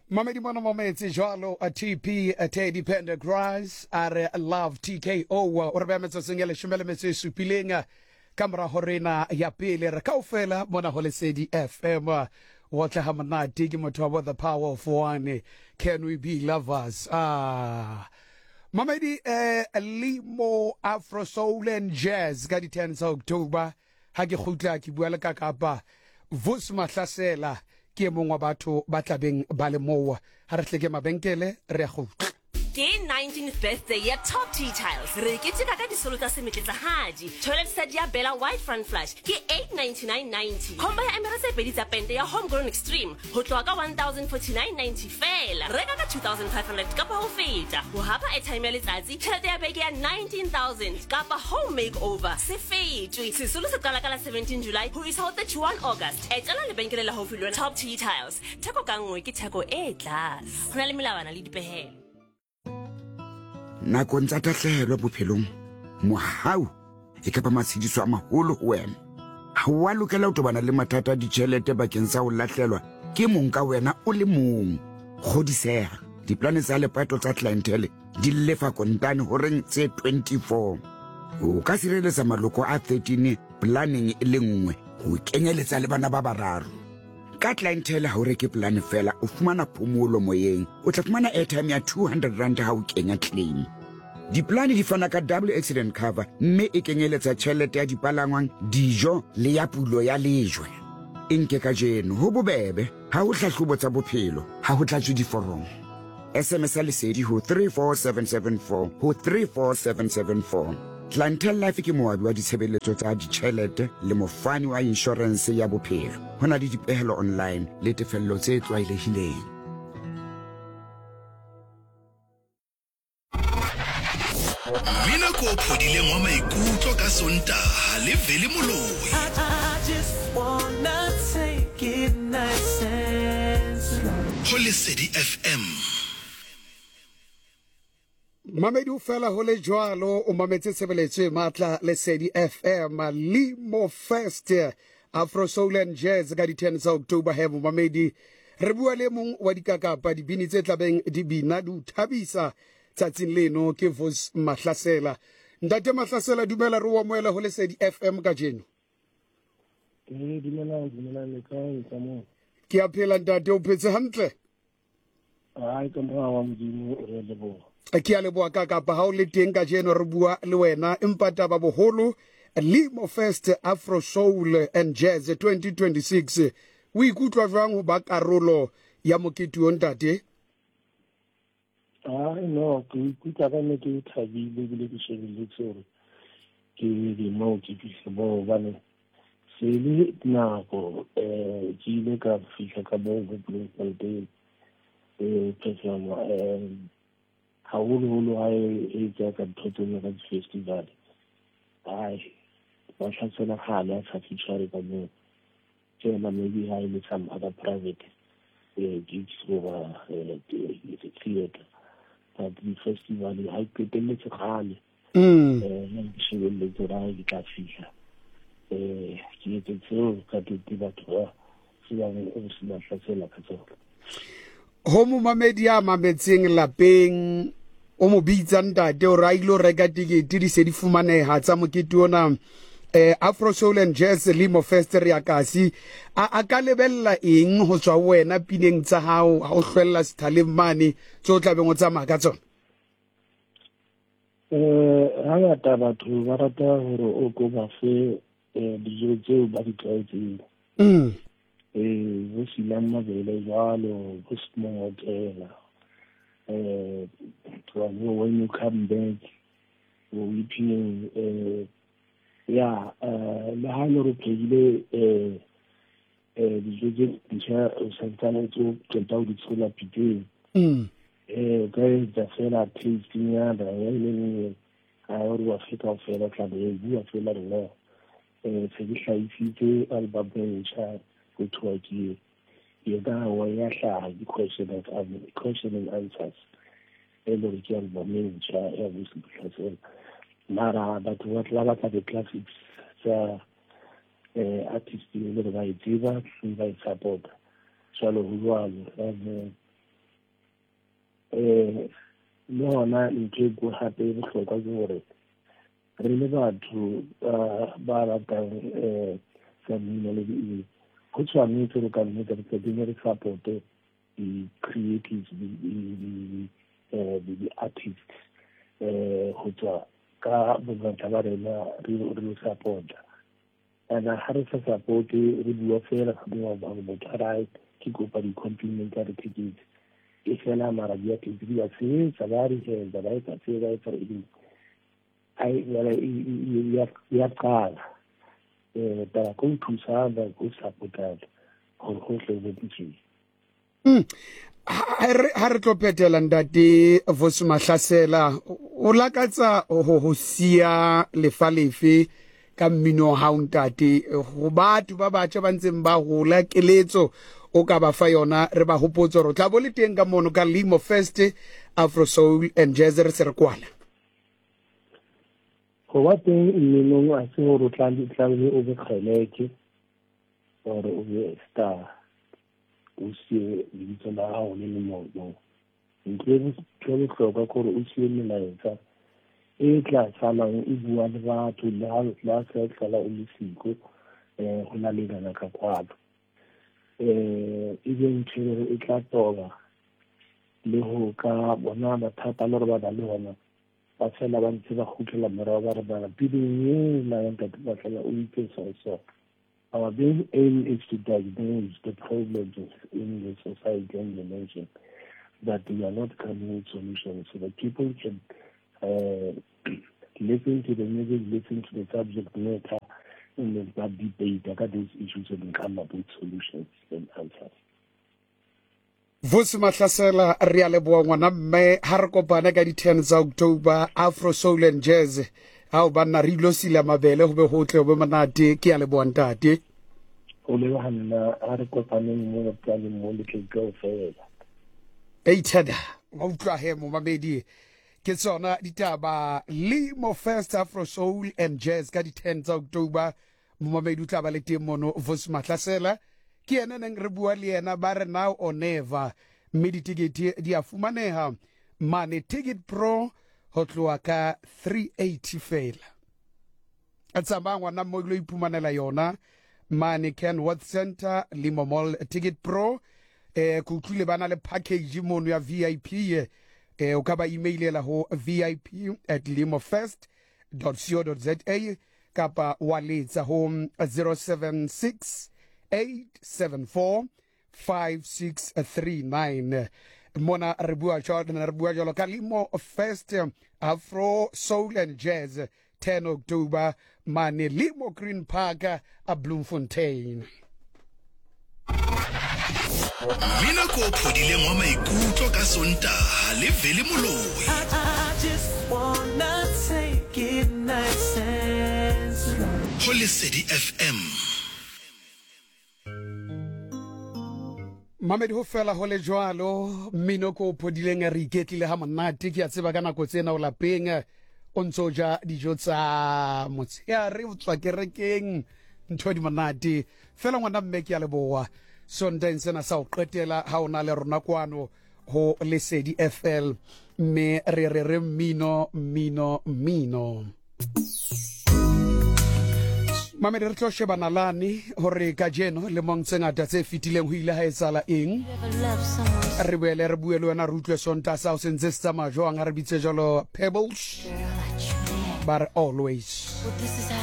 Mamedi mwana mometse jwalo a TP a Teddy Pendergrass are love TKO o re ba metso sengele shumele metso supilenga kamera horena ya pele re kaofela mona ho Lesedi FM wa tla ha monate ke motho wa the power of one. Can we be lovers? Mamedi limo Afro Soul and Jazz ka di 10 tsa October ha ke khutla ke bua le ka Kapa Vus Mahlasela ke mongwe wa batho ba tlabeng ba le mowa ha re tleke mabenkele re go Ke 19th birthday ya Top Tea Tiles. Re ke tseka ka disolo tsa semetletsa hadi. Toilet set ya Bella White Front Flush ke 899.90. Combo ya Emirates pedi tsa pente ya Homegrown Extreme ho tloha ka 1049.90 fela. Reka ka 2500 kapa ho feta. Ho hapa airtime ya letsatsi, tjhelete ya beke ya 19,000 kapa home makeover. Se fetwe. Sesolo se qala ka la 17 July ho isa ho 31 August. Etela lebenkele la haufi le Top Tea Tiles. Theko ka nngwe ke theko e tlase. Hona le melawana le dipehelo. Nakong tsa tahlehelo bophelong mohau e ka ba matshidiso a maholo ho wena ha wa lokela ho tobana le mathata a ditjhelete bakeng sa ho lahlelwa ke mong ka wena o le mong kgodiseha diplane tsa lepato tsa clientele di lefa kontane ho reng tse 24 o ka sireletsa maloko a 13 planning e le nngwe ho kenyeletsa le bana ba bararo ka clientele ha o reke plan fela o fumana phomolo moyeng o tla fumana airtime ya 200 rand ha o kenya claim diplane di fana ka double accident cover mme e kenyeletsa tjhelete ya dipalangwang dijo le ya pulo ya lejwe nke ka jeno ho bobebe ha o hlahlobo tsa bophelo ha ho tlatswe diforong SMS Lesedi ho 34774 ho 34774 Clientele Life ke moabi wa ditshebeletso tsa ditjhelete le mofani wa insurance ya bophelo hona le dipehelo online le tefello tse tlwaelehileng Mina ko phodileng wa maikutlo ka Sontaha le Vele Moloi. I just wanna take it nice and slow. Ho Lesedi FM. Mamedi o fela ho le jwalo o mametse tshebeletso matla Lesedi FM Limo Fest Afro Soul and Jazz ka di 10 tsa October he Mamedi re bua le mong wa dikakapa dibini tse tlabeng di bina di thabisa tsatsing leno ke Vus Mahlasela ntate Mahlasela dumela re wa moela ho Lesedi FM ka jeno dumela le ka mo ke a phela ntate o phetse hantle ai ka mo wa modimo re le bo ke a leboa ka Kapa ha o le teng ka jeno re bua le wena empa taba boholo Limo Fest Afro Soul and Jazz 2026 o ikutlwa jwang ho ba karolo ya mokete o ntate no ke ikutlwa ka mme ke thabile le ke shebile tsore ke di mo ke fihla bo bane se le nako ke ile ka fihla ka bo go play perform haholo ha e tsa ka thotong ya festival ai ba tshwana hala sa feature ka mo tsena maybe ha ile some other private gigs over the theater but the festival ha ke telletse gale ke shebelletse ra ke tla fihla ke etse tseo ka tuti batho ba sila o sila hlasela ka tsona ho mo mamedi a mametseng lapeng o mo bitsa ntate o ra ilo reka tikete di se di fumaneha tsa mokete ona Afro Soul and Jazz Limo Fest re ya kasi a ka lebella eng ho tswa wena pineng tsa hao ha o hlwella sethaleng mane tso tla beng o tsamaya ka tsona hangata batho ba rata hore o ko ba fe dijo tseo ba di tlwaetseng go silang mabele jwalo go sena hotela when you come back we pin ya la ha lo re phile dijo tse dintšha o santsane tso tsenta o di tshola piteng ka etsa fela tasting ya da ya ile a o wa feta fela tla be bua fela rena se di hlaisitse album e ntšha go thwa ke ye ka wa ya hlaha di question and answers lo re ke album e ntšha ya Vus Mahlasela mara batho ba tla batla the classics tsa artist le ba e tseba ba e support jalo ho jwalo le hona ntho e go hape e bohlokwa ke gore re le batho ba ratang sa mmino le di go tshwanetse re ka nnete re support the creatives, the artists, go tswa ka bongata ba rena re support. And ha re sa support re bua fela ka motho right ke kopa di compliment ka tickets e fela mara dia tickets dia se sa ba re he da ba ka se ba for it ai ya qala para go thusa ba go support go tle go ditsi ha re tlo petela ndati Vusi Mahlasela o lakatsa ho sia lefalefe ka mmino ha untate go batho ba batho ba ntseng ba gola keletso o ka ba fa yona re ba hopotso ro tla bo le teng ka mono ka Limo Fest Afro Soul and Jazz re se re kwala go ba teng mmino a se go tla o be kgeleke or o be star o se ditso la ha o le mo ntse ke tlhoka gore o se melaetsa e tla salang e bua le batho la se tlala o le siko go na le bana ka kwalo e beng tshwere e tla toba le ho ka bona mathata le re ba le hona ba fela ba ntse ba khutlela morao ba re ba piding la enta ba fela o itse so our main aim is to diagnose the problems in the society and the nation, but we are not coming with solutions so that people can listen to the music, listen to the subject matter, and then that debate about those issues and come up with solutions and answers. Vusi Mahlasela re a leboa ngwana mme ha re kopana ka di 10 tsa October Afro Soul and Jazz ha o bana re ilo sila mabele go be go tle go be monate ke a leboa ntate o le hana a re kopane mo tsale mo le ke go fela tada wa utlwa he mo mabedi ke tsona ditaba Limo Fest Afro Soul and Jazz ka di 10 tsa October mo mabedi utla ba le teng mono Vusi Mahlasela ke ena neng re bua le ena ba re now or never mme ditikete di a fumaneha mane Ticket Pro ho tloa ka 380 fela a tsamba ngwana mo lo ipumanela yona mane Kenworth Center Limo Mall Ticket Pro ku tlile bana le package mono ya VIP o ka ba emailela ho vip@limofest.co.za kapa waletsa ho 076 8745639 mona re bua jalo ka Limo Fest Afro Soul and Jazz 10 October mane Limo Green Park a Bloemfontein. Mina ko phodileng wa maikutlo ka Sontaga le Vele Moloi. I just wanna take it nice and slow. Go Lesedi FM. Mamedi ho fela ho le jwalo mmino ko phodileng re iketlile ha monate ke a tseba ka nako tsena o lapeng o ntso ja dijo tsa motshehare o tswa kerekeng ntho di monate fela ngwana mme ke a leboa Sontaga sena sa o qetela ha ona le rona kwano ho Lesedi FL me re mmino Mamedi re tlo shebana lane hore ka jeno le mongtse ngata tse fitileng ho ile ha etsala eng re boele re bue le wena re utlwe Sontaga sa o sentse se tsamaya jwang a re bitse jalo Pebbles but always